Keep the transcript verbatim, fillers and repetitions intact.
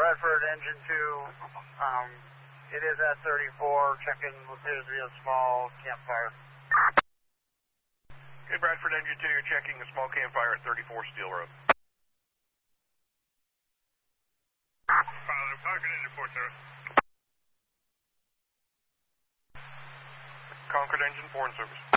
Bradford Engine two, um, it is at thirty-four, checking what appears to be a small campfire. Okay, Bradford Engine two, you're checking a small campfire at thirty-four Steel Road. Pilot, Concord Engine four, sir. Concord Engine four in service.